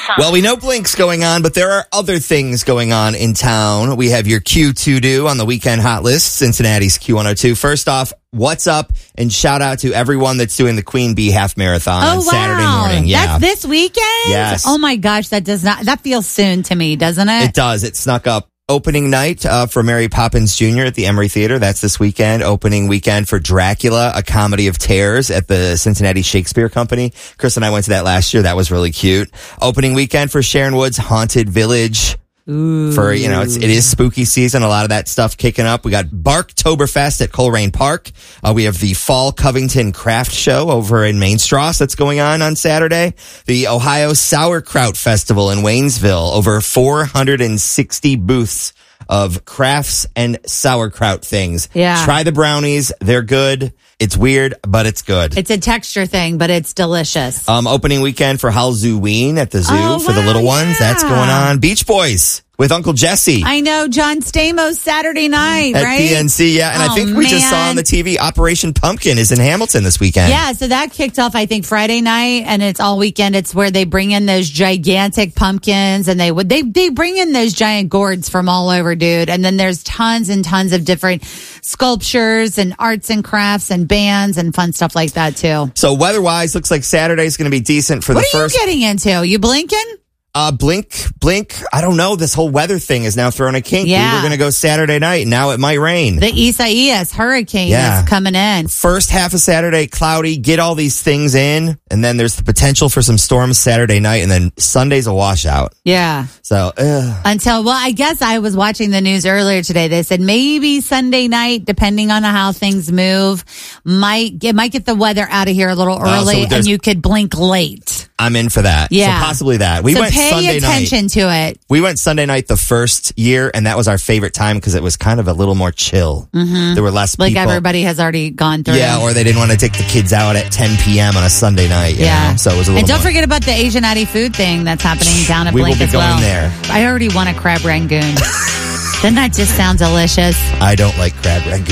Well, we know Blink's going on, but there are other things going on in town. We have your Q2 on the weekend hot list, Cincinnati's Q102. First off, what's up? And shout out to everyone that's doing the Queen Bee Half Marathon on Saturday morning. Yeah. That's this weekend? Yes. Oh my gosh, that feels soon to me, doesn't it? It does. It snuck up. Opening night for Mary Poppins Jr. at the Emory Theater. That's this weekend. Opening weekend for Dracula, a comedy of terrors at the Cincinnati Shakespeare Company. Chris and I went to that last year. That was really cute. Opening weekend for Sharon Wood's Haunted Village. Ooh. For, it is spooky season. A lot of that stuff kicking up. We got Barktoberfest at Coleraine Park. We have the Fall Covington Craft Show over in Main Strasse that's going on Saturday. The Ohio Sauerkraut Festival in Waynesville. Over 460 booths of crafts and sauerkraut things. Yeah. Try the brownies. They're good. It's weird, but it's good. It's a texture thing, but it's delicious. Opening weekend for Halloween at the zoo for the little ones. That's going on. Beach Boys with Uncle Jesse. I know, John Stamos Saturday night, at right? DNC, yeah. And I think we just saw on the TV, Operation Pumpkin is in Hamilton this weekend. Yeah, so that kicked off, I think, Friday night, and it's all weekend. It's where they bring in those gigantic pumpkins, and they bring in those giant gourds from all over, dude. And then there's tons and tons of different sculptures and arts and crafts and bands and fun stuff like that, too. So weather-wise, looks like Saturday's going to be decent for the first... What are you getting into? You blinking? Blink. I don't know. This whole weather thing is now throwing a kink. Yeah. We were going to go Saturday night. Now it might rain. The Isaias hurricane is coming in. First half of Saturday, cloudy. Get all these things in. And then there's the potential for some storms Saturday night. And then Sunday's a washout. Yeah. So, I guess I was watching the news earlier today. They said maybe Sunday night, depending on how things move, might get the weather out of here a little early and you could blink late. I'm in for that. Yeah. So possibly that. We went pay Sunday attention night. to it. We went Sunday night the first year, and that was our favorite time because it was kind of a little more chill. Mm-hmm. There were less people. Like everybody has already gone through. Yeah, or they didn't want to take the kids out at 10 p.m. on a Sunday night. You know? So it was a little And don't forget about the Asianati food thing that's happening down at Blink as well. We will be going there. I already want a crab rangoon. Doesn't that just sound delicious? I don't like crab rangoon.